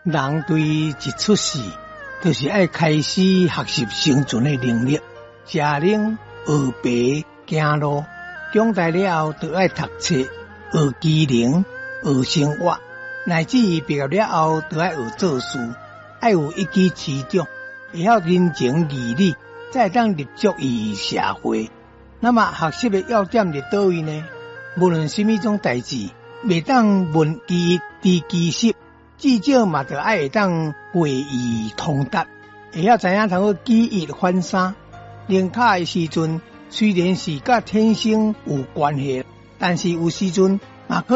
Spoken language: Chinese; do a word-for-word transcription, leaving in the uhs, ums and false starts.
人对一出世，就是爱开始学习生存的能力，食能、学爬、行路，长大了后就爱读册、学技能、学生活，乃至于毕业了后就爱学做事，爱有一技之长，会晓人情义理，才当立足于社会。那么学习的要点伫倒位呢？无论什么种代志，袂当问记忆知知识，至少嘛就爱会当会意通达，会晓知影通好记忆反啥。练卡的时阵，虽然是甲天生有关系，但是有时阵嘛可